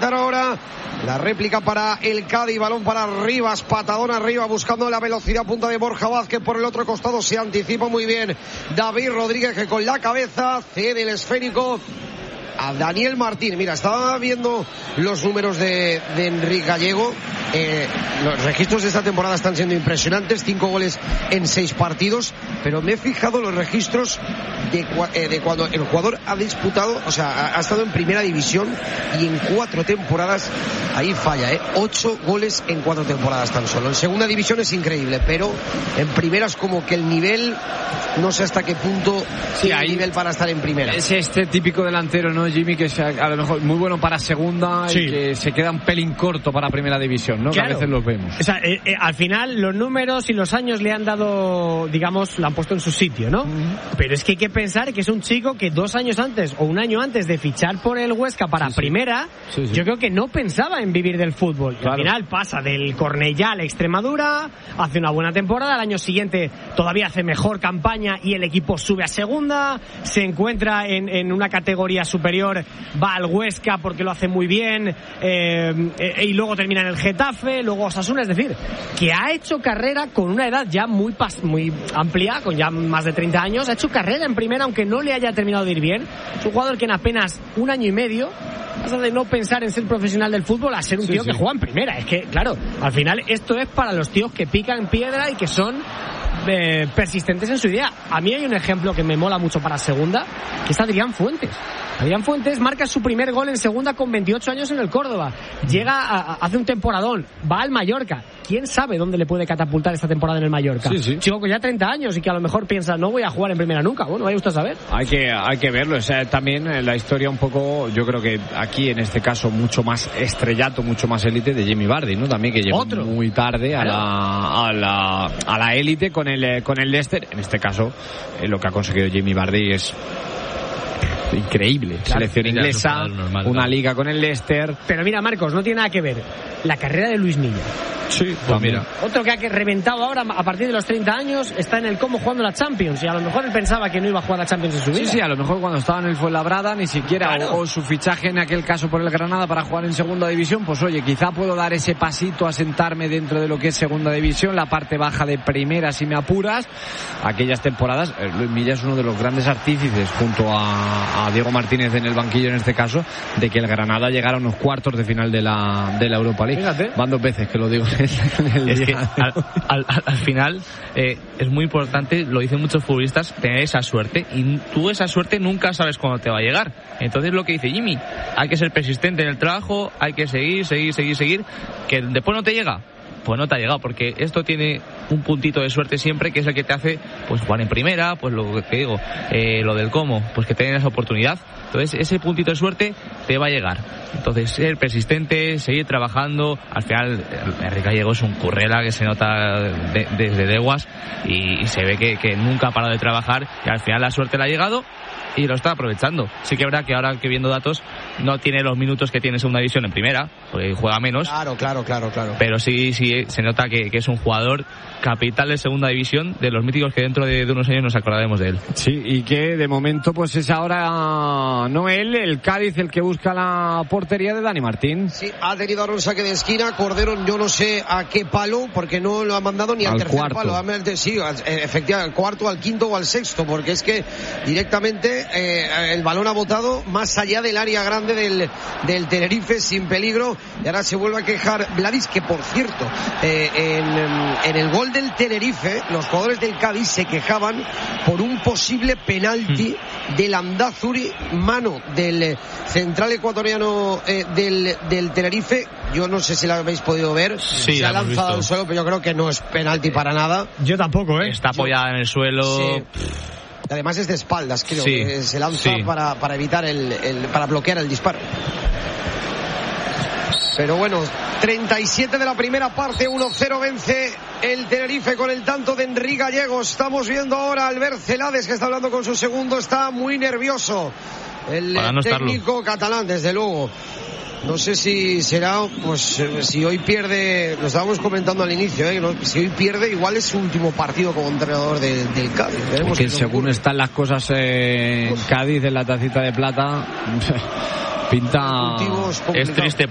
intentar ahora la réplica para el Cádiz, balón para Rivas, patadón arriba buscando la velocidad, punta de Borja Vázquez, por el otro costado se anticipa muy bien David Rodríguez, que con la cabeza cede el esférico a Daniel Martín. Mira, estaba viendo los números de Enrique Gallego. Los registros de esta temporada están siendo impresionantes, 5 goles en 6 partidos, pero me he fijado en los registros de cuando el jugador ha disputado, o sea, ha estado en primera división, y en 4 temporadas ahí falla, 8 goles en 4 temporadas tan solo. En segunda división es increíble, pero en primeras como que el nivel, no sé hasta qué punto tiene nivel para estar en primera. Es este típico delantero, ¿no, Jimmy? Que a lo mejor muy bueno para segunda, sí, y que se queda un pelín corto para primera división, ¿no? Claro. Que a veces los vemos. O sea, al final los números y los años le han dado, digamos, lo han puesto en su sitio, ¿no? Pero es que hay que pensar que es un chico que 2 años antes o 1 año antes de fichar por el Huesca para primera, yo creo que no pensaba en vivir del fútbol. Claro. Al final pasa del Cornellá a la Extremadura, hace una buena temporada, al año siguiente todavía hace mejor campaña y el equipo sube a segunda, se encuentra en una categoría superior, va al Huesca porque lo hace muy bien, y luego termina en el Getafe, luego Osasuna. Es decir, que ha hecho carrera con una edad ya muy amplia, con ya más de 30 años, ha hecho carrera en primera aunque no le haya terminado de ir bien. Es un jugador que en apenas 1 año y medio pasa de no pensar en ser profesional del fútbol a ser un tío que juega en primera. Es que, claro, al final esto es para los tíos que pican piedra y que son persistentes en su idea. A mí hay un ejemplo que me mola mucho para segunda, que es Adrián Fuentes. Adrián Fuentes marca su primer gol en segunda con 28 años en el Córdoba. Llega, hace un temporadón, va al Mallorca. ¿Quién sabe dónde le puede catapultar esta temporada en el Mallorca? Chico con ya 30 años y que a lo mejor piensa, no voy a jugar en primera nunca. Bueno, vaya usted a saber. Hay que verlo. O sea, también la historia un poco, yo creo que aquí en este caso mucho más estrellato, mucho más élite de Jamie Vardy, ¿no? También que llegó muy tarde a la élite con el Leicester. En este caso, lo que ha conseguido Jamie Vardy es increíble. Selección inglesa, una liga con el Leicester. Pero mira, Marcos, no tiene nada que ver la carrera de Luis Milla. Sí, pues mira. Otro que ha reventado ahora a partir de los 30 años, está en el Como jugando la Champions, y a lo mejor él pensaba que no iba a jugar la Champions en su vida. Sí, a lo mejor cuando estaba en el Fuenlabrada ni siquiera, o su fichaje en aquel caso por el Granada para jugar en segunda división, pues oye, quizá puedo dar ese pasito a sentarme dentro de lo que es segunda división, la parte baja de primera si me apuras. Aquellas temporadas, Luis Milla es uno de los grandes artífices junto a Diego Martínez en el banquillo en este caso, de que el Granada llegara a unos cuartos de final de la Europa League. Fíjate. Van 2 veces que lo digo en el es día. Que al final es muy importante, lo dicen muchos futbolistas, tener esa suerte, y tú esa suerte nunca sabes cuándo te va a llegar. Entonces lo que dice Jimmy, hay que ser persistente en el trabajo, hay que seguir, que después no te llega, pues no te ha llegado, porque esto tiene un puntito de suerte siempre, que es el que te hace pues jugar en primera, pues lo que te digo, lo del cómo, pues que tengas esa oportunidad. Entonces ese puntito de suerte te va a llegar. Entonces ser persistente, seguir trabajando. Al final Enrique Gallego es un currela que se nota desde leguas, y se ve que nunca ha parado de trabajar, y al final la suerte le ha llegado y lo está aprovechando. Sí que es verdad que ahora que viendo datos no tiene los minutos que tiene segunda división en primera, porque juega menos. Claro. Pero sí se nota que es un jugador capital de segunda división, de los míticos que dentro de unos años nos acordaremos de él. Sí, y que de momento pues es ahora Noel, el Cádiz, el que busca la portería de Dani Martín. Sí, ha tenido ahora un saque de esquina, Cordero yo no sé a qué palo, porque no lo ha mandado ni al tercer cuarto palo. Sí, efectivamente, al cuarto, al quinto o al sexto, porque es que directamente el balón ha botado más allá del área grande del Tenerife, sin peligro, y ahora se vuelve a quejar Vladis, que por cierto, en el gol del Tenerife, los jugadores del Cádiz se quejaban por un posible penalti del Landázuri, mano del central ecuatoriano del Tenerife. Yo no sé si la habéis podido ver. Sí, se ha lanzado al suelo, pero yo creo que no es penalti para nada. Yo tampoco, Está apoyada en el suelo. Sí. Además es de espaldas, creo. Sí, que se lanza para evitar para bloquear el disparo. Pero bueno, 37 de la primera parte, 1-0 vence el Tenerife con el tanto de Enrique Gallego. Estamos viendo ahora a Albert Celades, que está hablando con su segundo, está muy nervioso. El técnico catalán, desde luego. No sé si será, pues si hoy pierde, lo estábamos comentando al inicio, si hoy pierde, igual es su último partido como entrenador del Cádiz. Veremos que según están las cosas en Cádiz, en la tacita de plata, pinta... Es triste